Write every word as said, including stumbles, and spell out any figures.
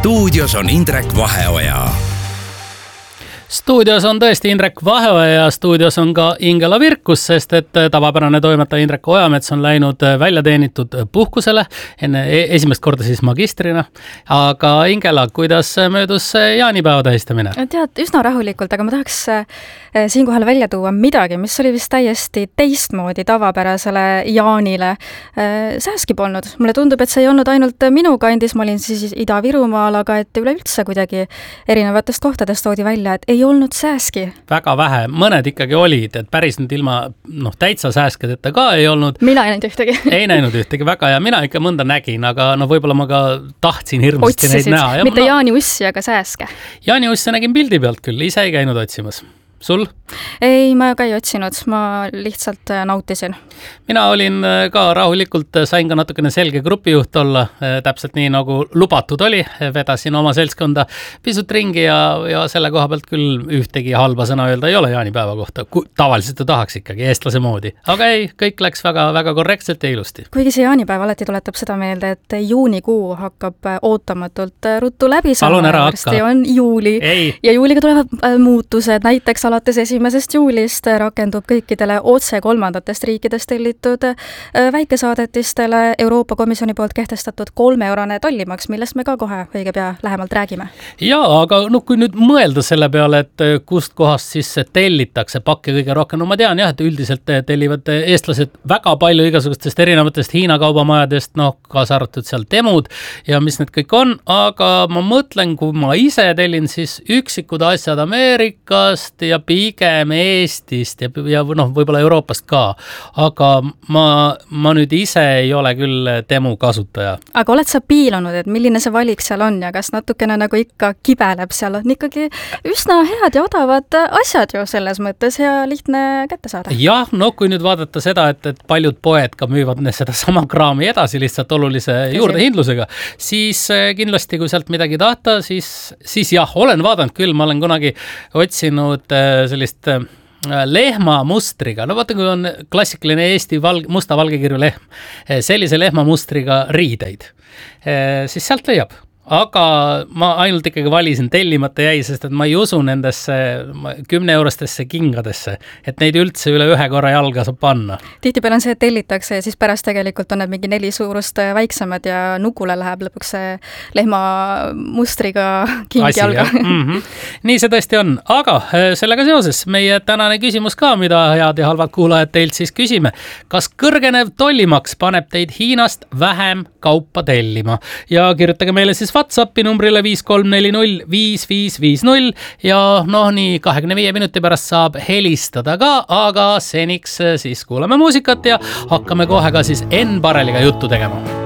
stuudios on Indrek Vaheoja. Stuudios on tõesti Indrek Vaheoja ja stuudios on ka Ingela Virkus, sest et tavapärane toimetaja Indrek Ojamets on läinud välja teenitud puhkusele, enne esimest korda siis magistrina. Aga Ingela, kuidas möödus jaanipäeva tähistamine? Tead, üsna rahulikult, aga ma tahaks siinkohal välja tuua midagi, mis oli vist täiesti teistmoodi tavapärasele Jaanile. Sääski polnud. Mulle tundub, et see ei olnud ainult minu kandis, ma olin siis Ida-Virumaal, aga et üleüldse kuidagi erinevatest kohtadest toodi välja, et ei olnud sääski. Väga vähe, mõned ikkagi olid, et päris nüüd ilma noh, täitsa sääskedeta ka ei olnud. Mina ei näinud ühtegi. Ei näinud ühtegi, väga ja mina ikka mõnda nägin, aga no võib-olla ma ka tahtsin hirmasti Otsisid, neid näha. Mitte ma... Jaani Ussi, aga sääske. Jaani Ussi nägin pildi pealt küll, ise ei käinud otsimas. Sul? Ei, ma ka ei otsinud, ma lihtsalt nautisin. Mina olin ka rahulikult, sain ka natukene selge grupijuht olla, täpselt nii nagu lubatud oli, vedasin oma seltskonda pisut ringi ja, ja selle koha pealt küll ühtegi halba sõna öelda ei ole jaanipäeva kohta, tavaliselt ju tahaks ikkagi eestlase moodi, aga ei, kõik läks väga, väga korrektselt ja ilusti. Kuigi see jaanipäev alati tuletab seda meelde, et juunikuu hakkab ootamatult ruttu läbi Palun ära hakka. On juuli ei. Ja juuliga tulevad muutused, näiteks alates esimesest juulist rakendub kõikidele otse kolmandatest riikidest tellitud väikesaadetistele Euroopa Komisjoni poolt kehtestatud kolmeeurone tollimaks, millest me ka kohe õige pea lähemalt räägime. Jaa, aga no, kui nüüd mõelda selle peale, et kust kohast siis tellitakse pakke kõige rohkem, no ma tean jah, et üldiselt tellivad eestlased väga palju igasugustest erinevatest Hiina kaubamajadest, noh, kaasa arvatud seal Temud ja mis need kõik on, aga ma mõtlen, kui ma ise tellin, siis üksikud asjad Ameerikast ja pigem Eestist ja, ja noh, võib-olla Euroopast ka, aga ma, ma nüüd ise ei ole küll Temu kasutaja. Aga oled sa piilunud, et milline see valik seal on ja kas natukene nagu ikka kibeleb, seal on ikkagi üsna head ja odavad asjad ju selles mõttes ja lihtne kätte saada? Jah, no kui nüüd vaadata seda, et, et paljud poed ka müüvad seda sama kraami edasi lihtsalt olulise juurdehindlusega, siis kindlasti kui sealt midagi tahta, siis, siis jah, olen vaadanud küll, ma olen kunagi otsinud sellist lehma mustriga, no vaata, kui on klassikaline Eesti valg, musta valgekirju lehm, sellise lehma mustriga riideid, siis sealt leiab. Aga ma ainult ikkagi valisin tellimata jäi, sest et ma ei usu nendesse kümne eurostesse kingadesse, et neid üldse üle ühe korra jalga saab panna. Tihtipeale on see, et tellitakse ja siis pärast tegelikult on need mingi neli suurust väiksemad ja nukule läheb lõpuks see lehma mustriga king Asi, jalga. Mm-hmm. Nii see tõesti on, aga sellega seoses meie tänane küsimus ka, mida head ja halvad kuulajad teilt siis küsime. Kas kõrgenev tollimaks paneb teid Hiinast vähem kaupa tellima? Ja kirjutage meile siis WhatsAppi numbrile viis kolm neli null viis viis viis null ja noh, nii kahekümne viie minuti pärast saab helistada ka, aga seniks siis kuulame muusikat ja hakkame kohe ka siis Enn Bareliga juttu tegema.